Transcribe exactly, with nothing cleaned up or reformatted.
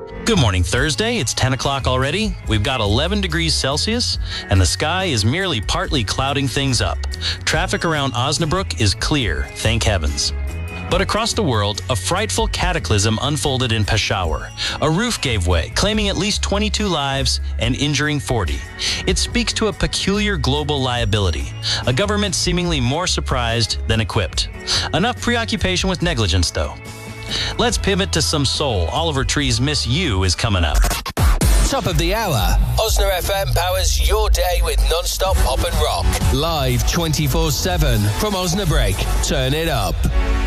Good morning, Thursday. It's ten o'clock already. We've got eleven degrees Celsius, and the sky is merely partly clouding things up. Traffic around Osnabrück is clear, thank heavens. But across the world, a frightful cataclysm unfolded in Peshawar. A roof gave way, claiming at least twenty-two lives and injuring forty. It speaks to a peculiar global liability, a government seemingly more surprised than equipped. Enough preoccupation with negligence, though. Let's pivot to some soul. Oliver Tree's Miss You is coming up. Top of the hour. Osna F M powers your day with non-stop pop and rock. Live twenty-four seven from Osnabrück. Turn it up.